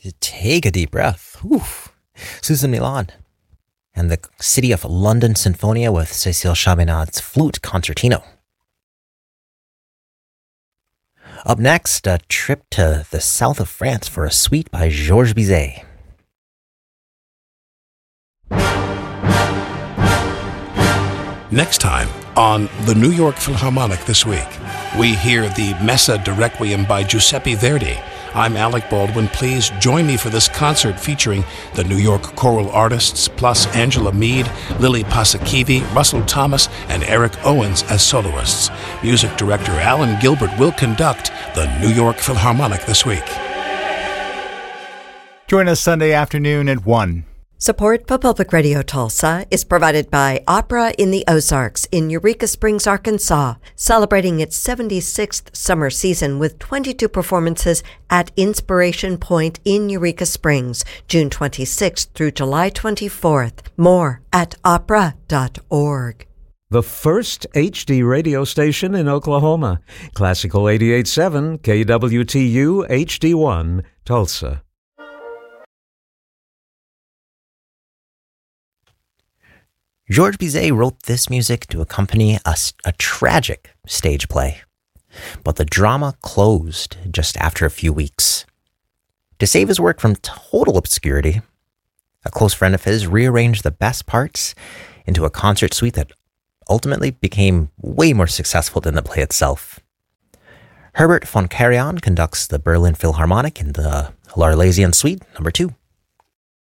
Take a deep breath. Oof. Susan Milan. And the City of London Sinfonia with Cécile Chaminad's Flute Concertino. Up next, a trip to the south of France for a suite by Georges Bizet. Next time on the New York Philharmonic This Week, we hear the Messa de Requiem by Giuseppe Verdi. I'm Alec Baldwin. Please join me for this concert featuring the New York choral artists, plus Angela Mead, Lily Pasakivi, Russell Thomas, and Eric Owens as soloists. Music director Alan Gilbert will conduct the New York Philharmonic This Week. Join us Sunday afternoon at 1. Support for Public Radio Tulsa is provided by Opera in the Ozarks in Eureka Springs, Arkansas, celebrating its 76th summer season with 22 performances at Inspiration Point in Eureka Springs, June 26th through July 24th. More at opera.org. The first HD radio station in Oklahoma. Classical 88.7 KWTU HD1, Tulsa. Georges Bizet wrote this music to accompany a tragic stage play, but the drama closed just after a few weeks. To save his work from total obscurity, a close friend of his rearranged the best parts into a concert suite that ultimately became way more successful than the play itself. Herbert von Karajan conducts the Berlin Philharmonic in the L'Arlésienne Suite, number 2.